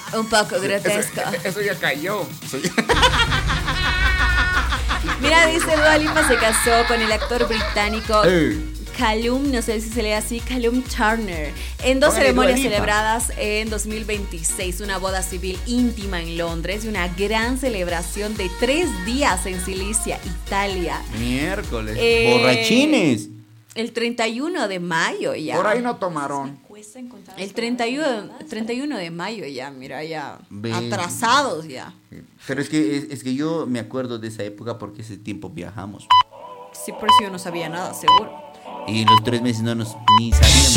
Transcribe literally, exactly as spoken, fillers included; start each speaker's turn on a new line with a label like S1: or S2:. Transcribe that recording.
S1: Un poco grotesco.
S2: Eso, eso ya cayó. Eso ya-
S1: Mira, dice Dua Lipa se casó con el actor británico
S2: Eh.
S1: Callum, no sé si se lee así, Callum Turner, en dos
S2: Póngale
S1: ceremonias
S2: Dua Lipa.
S1: celebradas en dos mil veintiséis, una boda civil íntima en Londres y una gran celebración de tres días en Sicilia, Italia.
S2: Miércoles.
S1: Eh,
S2: Borrachines.
S1: El treinta y uno de mayo ya.
S2: Por ahí no tomaron.
S1: El treinta y uno, treinta y uno de mayo ya, mira, ya
S2: Ve.
S1: atrasados ya.
S2: Pero es que, es, es que yo me acuerdo de esa época porque ese tiempo viajamos.
S1: Sí, por eso yo no sabía nada, seguro.
S2: Y en los tres meses no nos ni sabíamos.